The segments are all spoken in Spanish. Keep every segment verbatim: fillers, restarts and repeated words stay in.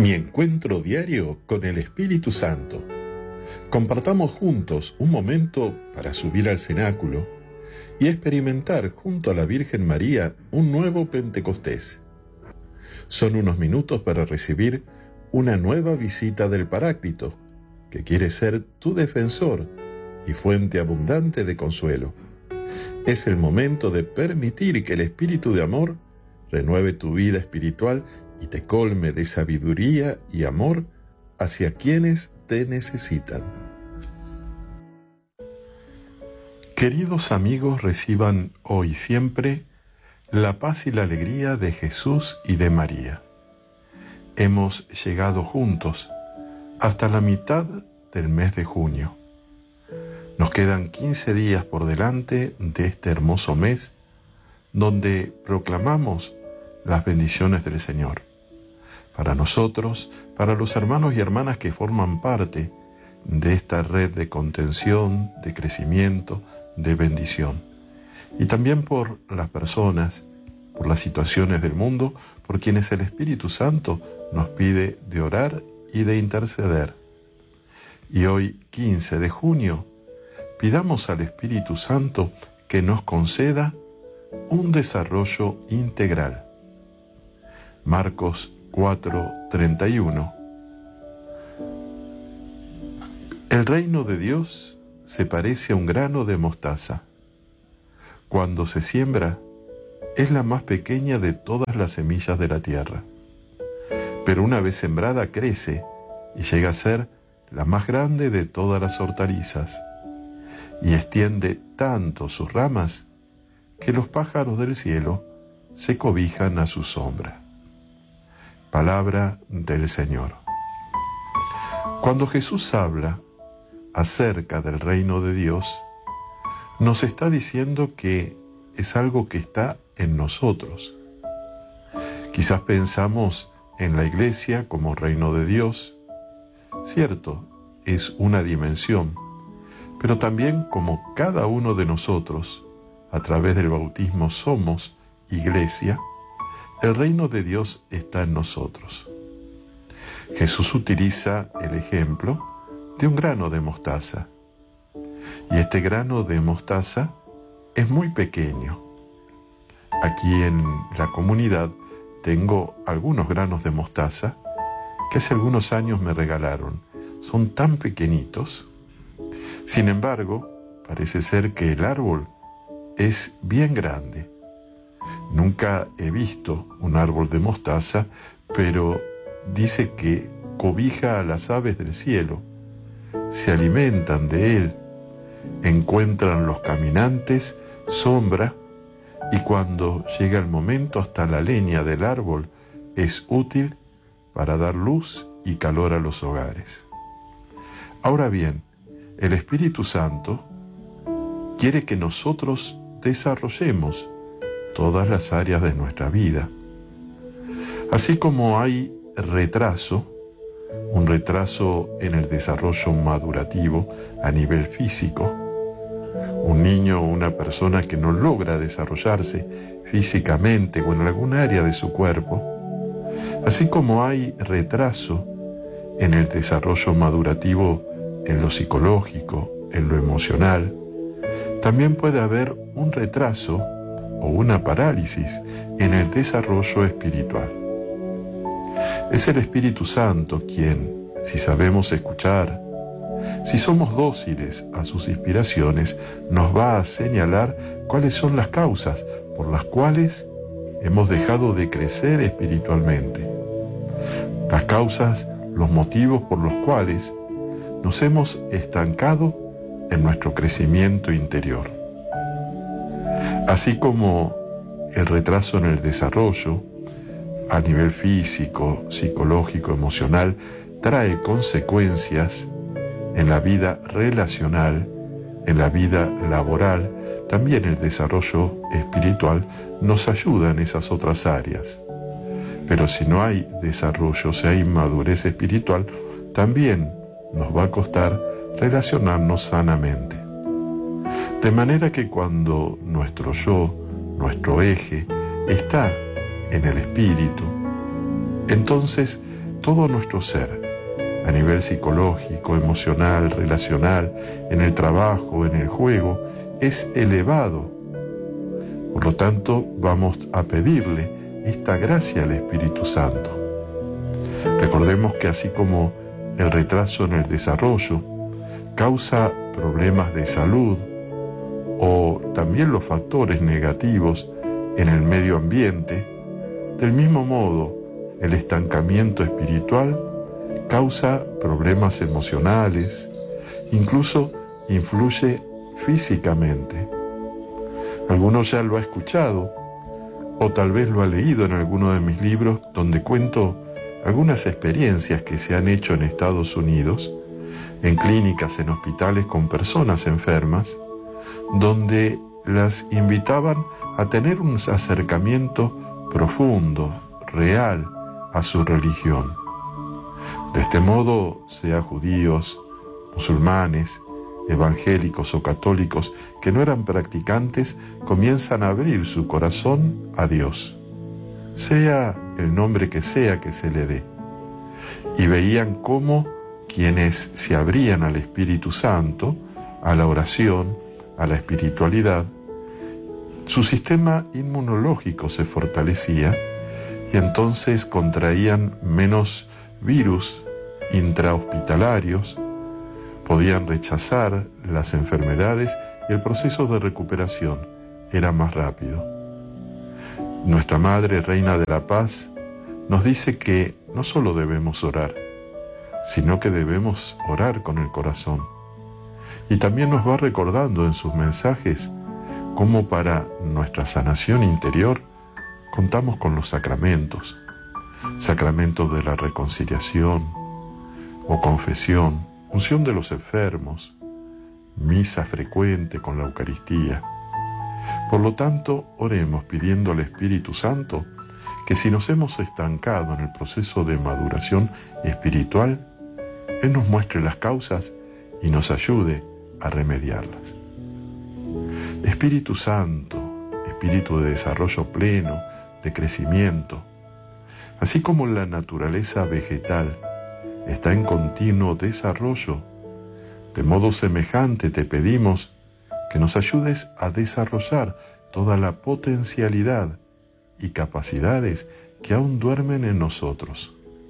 Mi encuentro diario con el Espíritu Santo. Compartamos juntos un momento para subir al cenáculo y experimentar junto a la Virgen María un nuevo Pentecostés. Son unos minutos para recibir una nueva visita del Paráclito, que quiere ser tu defensor y fuente abundante de consuelo. Es el momento de permitir que el Espíritu de amor renueve tu vida espiritual y te colme de sabiduría y amor hacia quienes te necesitan. Queridos amigos, reciban hoy y siempre la paz y la alegría de Jesús y de María. Hemos llegado juntos hasta la mitad del mes de junio. Nos quedan quince días por delante de este hermoso mes, donde proclamamos las bendiciones del Señor. Para nosotros, para los hermanos y hermanas que forman parte de esta red de contención, de crecimiento, de bendición. Y también por las personas, por las situaciones del mundo, por quienes el Espíritu Santo nos pide de orar y de interceder. Y hoy, quince de junio, pidamos al Espíritu Santo que nos conceda un desarrollo integral. Marcos cuatro, treinta y uno. El reino de Dios se parece a un grano de mostaza. Cuando se siembra, es la más pequeña de todas las semillas de la tierra. Pero una vez sembrada crece y llega a ser la más grande de todas las hortalizas, y extiende tanto sus ramas que los pájaros del cielo se cobijan a su sombra. Palabra del Señor. Cuando Jesús habla acerca del reino de Dios, nos está diciendo que es algo que está en nosotros. Quizás pensamos en la Iglesia como reino de Dios. Cierto, es una dimensión, pero también como cada uno de nosotros, a través del bautismo somos Iglesia, el reino de Dios está en nosotros. Jesús utiliza el ejemplo de un grano de mostaza. Y este grano de mostaza es muy pequeño. Aquí en la comunidad tengo algunos granos de mostaza que hace algunos años me regalaron. Son tan pequeñitos. Sin embargo, parece ser que el árbol es bien grande. Nunca he visto un árbol de mostaza, pero dice que cobija a las aves del cielo, se alimentan de él, encuentran los caminantes sombra, y cuando llega el momento hasta la leña del árbol es útil para dar luz y calor a los hogares. Ahora bien, el Espíritu Santo quiere que nosotros desarrollemos todas las áreas de nuestra vida. Así como hay retraso, un retraso en el desarrollo madurativo a nivel físico, un niño o una persona que no logra desarrollarse físicamente o en algún área de su cuerpo, así como hay retraso en el desarrollo madurativo en lo psicológico, en lo emocional, también puede haber un retraso o una parálisis en el desarrollo espiritual. Es el Espíritu Santo quien, si sabemos escuchar, si somos dóciles a sus inspiraciones, nos va a señalar cuáles son las causas por las cuales hemos dejado de crecer espiritualmente. Las causas, los motivos por los cuales nos hemos estancado en nuestro crecimiento interior. Así como el retraso en el desarrollo a nivel físico, psicológico, emocional, trae consecuencias en la vida relacional, en la vida laboral, también el desarrollo espiritual nos ayuda en esas otras áreas. Pero si no hay desarrollo, si hay madurez espiritual, también nos va a costar relacionarnos sanamente. De manera que cuando nuestro yo, nuestro eje, está en el espíritu, entonces todo nuestro ser, a nivel psicológico, emocional, relacional, en el trabajo, en el juego, es elevado. Por lo tanto, vamos a pedirle esta gracia al Espíritu Santo. Recordemos que así como el retraso en el desarrollo causa problemas de salud, o también los factores negativos en el medio ambiente, del mismo modo, el estancamiento espiritual causa problemas emocionales, incluso influye físicamente. Algunos ya lo ha escuchado, o tal vez lo ha leído en alguno de mis libros, donde cuento algunas experiencias que se han hecho en Estados Unidos, en clínicas, en hospitales con personas enfermas, donde las invitaban a tener un acercamiento profundo, real, a su religión. De este modo, sea judíos, musulmanes, evangélicos o católicos que no eran practicantes, comienzan a abrir su corazón a Dios, sea el nombre que sea que se le dé. Y veían cómo quienes se abrían al Espíritu Santo, a la oración, a la espiritualidad, su sistema inmunológico se fortalecía y entonces contraían menos virus intrahospitalarios, podían rechazar las enfermedades y el proceso de recuperación era más rápido. Nuestra Madre, Reina de la Paz, nos dice que no solo debemos orar, sino que debemos orar con el corazón. Y también nos va recordando en sus mensajes cómo para nuestra sanación interior contamos con los sacramentos, sacramentos de la reconciliación o confesión, unción de los enfermos, misa frecuente con la Eucaristía. Por lo tanto, oremos pidiendo al Espíritu Santo que si nos hemos estancado en el proceso de maduración espiritual, Él nos muestre las causas y nos ayude a remediarlas. Espíritu Santo, espíritu de desarrollo pleno, de crecimiento, así como la naturaleza vegetal está en continuo desarrollo, de modo semejante te pedimos que nos ayudes a desarrollar toda la potencialidad y capacidades que aún duermen en nosotros.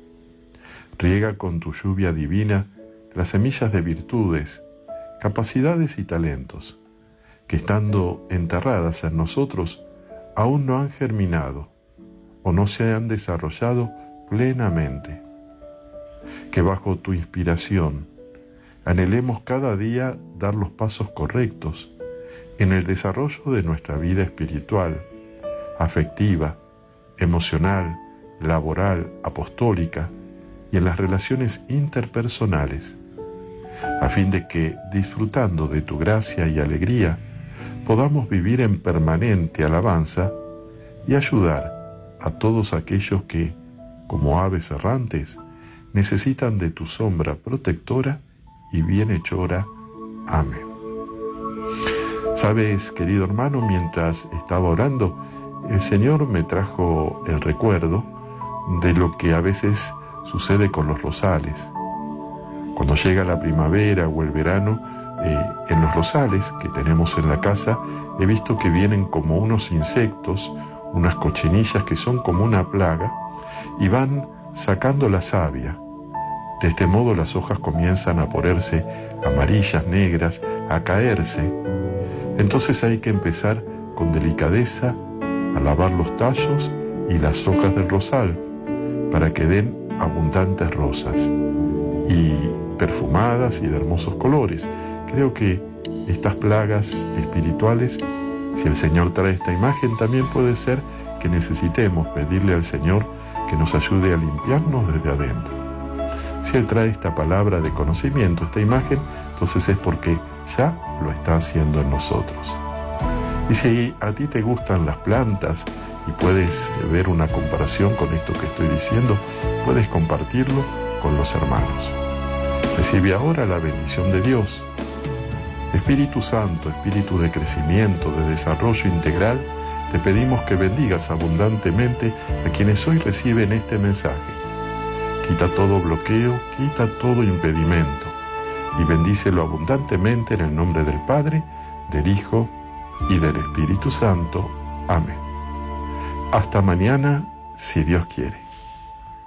Riega con tu lluvia divina las semillas de virtudes, capacidades y talentos, que estando enterradas en nosotros, aún no han germinado o no se han desarrollado plenamente. Que bajo tu inspiración anhelemos cada día dar los pasos correctos en el desarrollo de nuestra vida espiritual, afectiva, emocional, laboral, apostólica y en las relaciones interpersonales, a fin de que, disfrutando de tu gracia y alegría, podamos vivir en permanente alabanza y ayudar a todos aquellos que, como aves errantes, necesitan de tu sombra protectora y bienhechora. Amén. Sabes, querido hermano, mientras estaba orando, el Señor me trajo el recuerdo de lo que a veces sucede con los rosales. Cuando llega la primavera o el verano, eh, en los rosales que tenemos en la casa, he visto que vienen como unos insectos, unas cochinillas que son como una plaga, y van sacando la savia. De este modo las hojas comienzan a ponerse amarillas, negras, a caerse. Entonces hay que empezar con delicadeza a lavar los tallos y las hojas del rosal para que den abundantes rosas y perfumadas y de hermosos colores. Creo que estas plagas espirituales, si el Señor trae esta imagen, también puede ser que necesitemos pedirle al Señor que nos ayude a limpiarnos desde adentro. Si Él trae esta palabra de conocimiento, esta imagen, entonces es porque ya lo está haciendo en nosotros. Y si a ti te gustan las plantas y puedes ver una comparación con esto que estoy diciendo, puedes compartirlo con los hermanos. Recibe ahora la bendición de Dios. Espíritu Santo, Espíritu de crecimiento, de desarrollo integral, te pedimos que bendigas abundantemente a quienes hoy reciben este mensaje Quita todo bloqueo, quita todo impedimento y bendícelo abundantemente en el nombre del Padre, del Hijo y del Espíritu Santo. Amén. Hasta mañana, si Dios quiere.